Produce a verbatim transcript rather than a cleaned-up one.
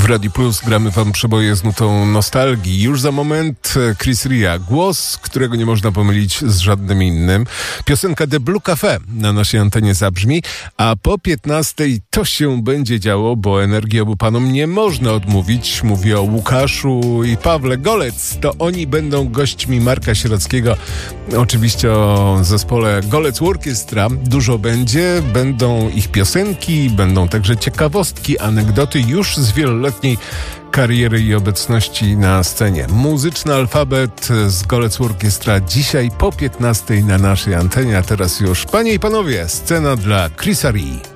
W Radio Plus gramy wam przeboje z nutą nostalgii. Już za moment Chris Ria. Głos, którego nie można pomylić z żadnym innym. Piosenka The Blue Cafe na naszej antenie zabrzmi, a po piętnastej to się będzie działo, bo energii obu panom nie można odmówić. Mówię o Łukaszu i Pawle Golec. To oni będą gośćmi Marka Sierockiego. Oczywiście o zespole Golec Orkiestra dużo będzie. Będą ich piosenki, będą także ciekawostki, anegdoty już z wieloletniej kariery i obecności na scenie. Muzyczny alfabet z Golec Orkiestra dzisiaj po piętnastej na naszej antenie, a teraz już, panie i panowie, scena dla Chrisa Rii.